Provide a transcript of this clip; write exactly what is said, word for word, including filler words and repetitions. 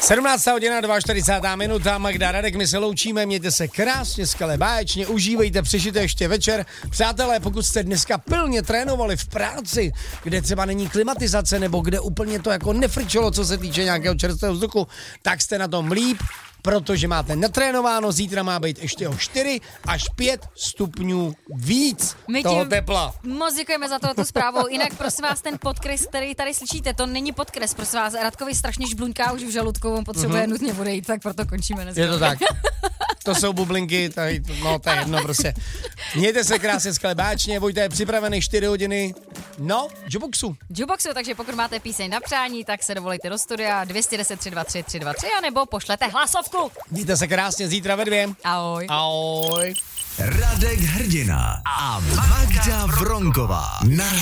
sedmnáctá hodina, čtyřicátá druhá minuta, Magda, Radek, my se loučíme, mějte se krásně, skvěle, báječně, užívejte, přežijte ještě večer. Přátelé, pokud jste dneska pilně trénovali v práci, kde třeba není klimatizace, nebo kde úplně to jako nefrčelo, co se týče nějakého čerstvého vzduchu, tak jste na tom líp, protože máte natrénováno, zítra má být ještě o čtyři až pět stupňů víc My toho tepla. Moc děkujeme za tohoto zprávu. Jinak prosím vás, ten podkres, který tady slyšíte, to není podkres, prosím vás, Radkovi strašně žblunká už v žaludku, on potřebuje mm-hmm. nutně odejít, tak proto končíme dneska. Je to tak. To jsou bublinky, tady, no to je jedno prostě. Mějte se krásně, skvěle, báčně, Vojta je připravený čtyři hodiny, no, Juboxu. Juboxu, takže pokud máte píseň na přání, tak se dovolejte do studia dvě stě deset tři dva tři tři dva tři, anebo pošlete hlasovku. Mějte se krásně, zítra ve dvě. Ahoj. Ahoj. Radek Hrdina a Magda Vronková. Na